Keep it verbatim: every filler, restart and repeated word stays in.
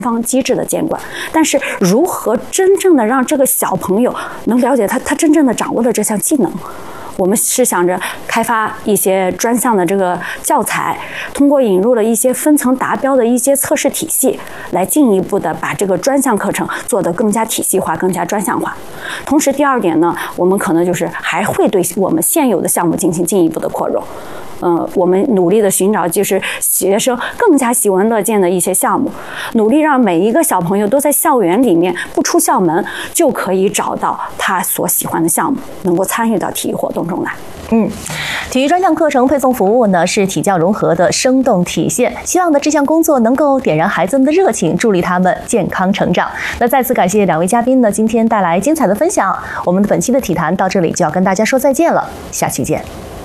方机制的监管，但是如何真正的让这个小朋友能了解他他真正的掌握了这项技能？我们是想着开发一些专项的这个教材，通过引入了一些分层达标的一些测试体系，来进一步的把这个专项课程做得更加体系化、更加专项化。同时，第二点呢，我们可能就是还会对我们现有的项目进行进一步的扩容。嗯，我们努力的寻找就是学生更加喜闻乐见的一些项目，努力让每一个小朋友都在校园里面不出校门就可以找到他所喜欢的项目，能够参与到体育活动中来。 嗯，体育专项课程配送服务呢是体教融合的生动体现，希望呢这项工作能够点燃孩子们的热情，助力他们健康成长。那再次感谢两位嘉宾呢今天带来精彩的分享，我们的本期的体坛到这里就要跟大家说再见了，下期见。